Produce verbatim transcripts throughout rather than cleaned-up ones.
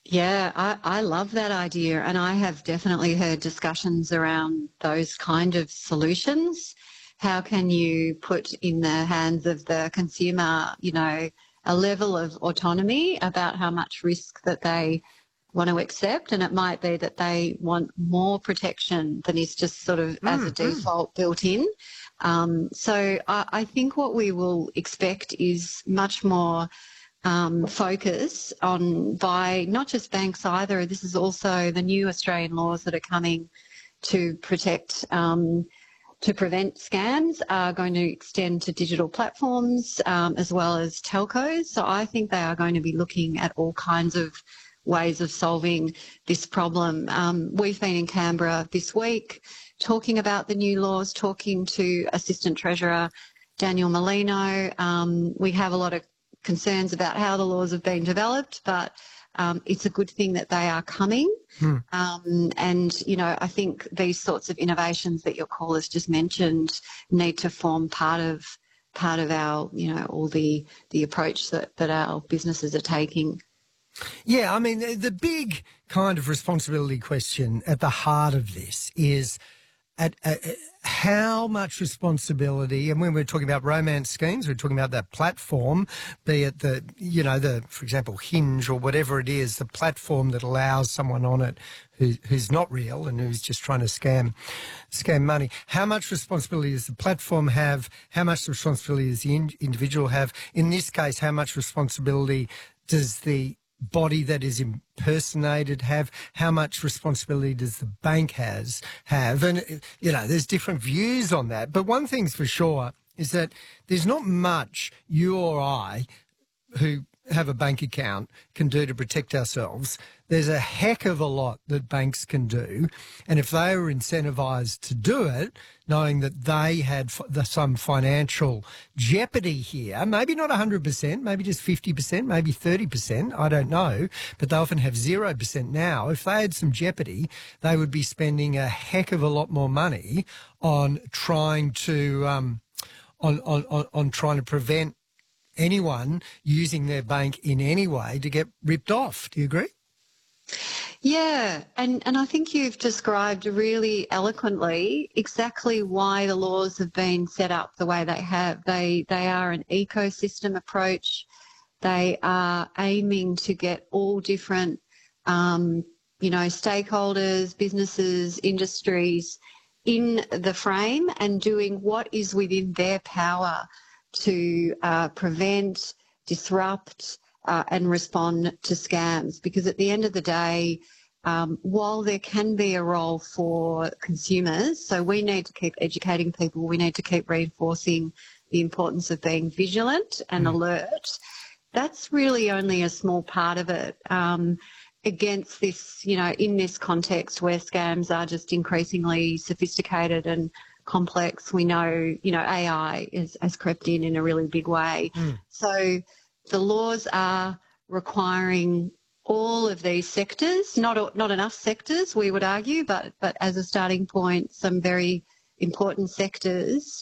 Yeah, I, I love that idea. And I have definitely heard discussions around those kind of solutions. How can you put in the hands of the consumer, you know, a level of autonomy about how much risk that they want to accept? And it might be that they want more protection than is just sort of as a Mm, mm. default built in. Um, so I, I think what we will expect is much more um, focus on by not just banks either. This is also the new Australian laws that are coming to protect, um, to prevent scams are going to extend to digital platforms um, as well as telcos. So I think they are going to be looking at all kinds of ways of solving this problem. Um, we've been in Canberra this week talking about the new laws, talking to Assistant Treasurer Daniel Molino. Um, we have a lot of concerns about how the laws have been developed, but um, it's a good thing that they are coming. Hmm. Um, and, you know, I think these sorts of innovations that your callers just mentioned need to form part of part of our, you know, all the the approach that, that our businesses are taking. Yeah, I mean, the, the big kind of responsibility question at the heart of this is at, at, at how much responsibility, and when we're talking about romance schemes, we're talking about that platform, be it the, you know, the, for example, Hinge or whatever it is, the platform that allows someone on it who, who's not real and who's just trying to scam, scam money. How much responsibility does the platform have? How much responsibility does the in, individual have? In this case, how much responsibility does the body that is impersonated have? How much responsibility does the bank has have? And, you know, there's different views on that. But one thing's for sure is that there's not much you or I who have a bank account can do to protect ourselves. There's a heck of a lot that banks can do. And if they were incentivised to do it, knowing that they had f- the, some financial jeopardy here, maybe not one hundred percent, maybe just fifty percent, maybe thirty percent, I don't know, but they often have zero percent now. If they had some jeopardy, they would be spending a heck of a lot more money on trying to, um, on, on, on, on trying to prevent anyone using their bank in any way to get ripped off. Do you agree? Yeah, and, and I think you've described really eloquently exactly why the laws have been set up the way they have. They they are an ecosystem approach. They are aiming to get all different, um, you know, stakeholders, businesses, industries in the frame and doing what is within their power to uh, prevent, disrupt, uh, and respond to scams. Because at the end of the day, um, while there can be a role for consumers, so we need to keep educating people, we need to keep reinforcing the importance of being vigilant and Mm. alert. That's really only a small part of it. Um, against this, you know, in this context where scams are just increasingly sophisticated and complex, we know, you know, A I is, has crept in in a really big way. Mm. So the laws are requiring all of these sectors, not not enough sectors, we would argue, but but as a starting point, some very important sectors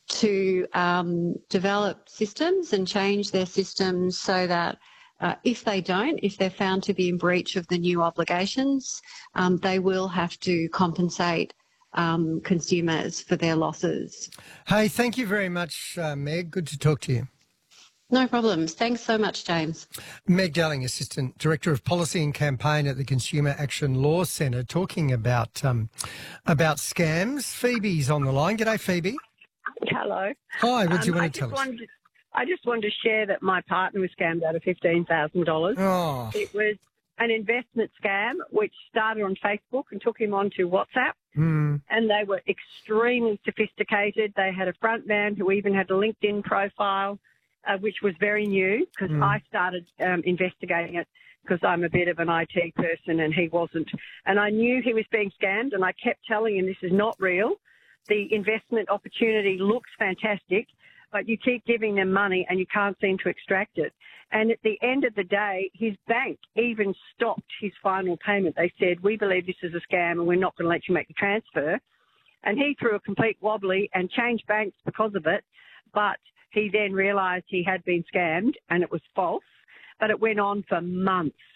to um, develop systems and change their systems so that uh, if they don't, if they're found to be in breach of the new obligations, um, they will have to compensate um, consumers for their losses. Hey, thank you very much, uh, Meg. Good to talk to you. No problems. Thanks so much, James. Meg Dowling, Assistant Director of Policy and Campaign at the Consumer Action Law Centre, talking about um, about scams. Phoebe's on the line. G'day, Phoebe. Hello. Hi, what do you Um, I want to just tell us? wanted, I just wanted to share that my partner was scammed out of fifteen thousand dollars. Oh, It was an investment scam which started on Facebook and took him onto WhatsApp. mm, And they were extremely sophisticated. They had a front man who even had a LinkedIn profile, uh, which was very new because Mm. I started um, investigating it because I'm a bit of an I T person and he wasn't. And I knew he was being scammed and I kept telling him this is not real. The investment opportunity looks fantastic, but you keep giving them money and you can't seem to extract it. And at the end of the day, his bank even stopped his final payment. They said, we believe this is a scam and we're not going to let you make the transfer. And he threw a complete wobbly and changed banks because of it. But he then realised he had been scammed and it was false. But it went on for months